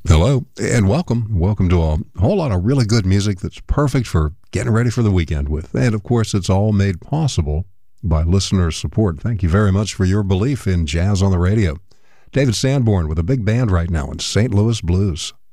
Hello and welcome. Welcome to a whole lot of really good music that's perfect for getting ready for the weekend with. And of course, it's all made possible by listener support. Thank you very much for your belief in jazz on the radio. David Sanborn with a big band right now in St. Louis Blues.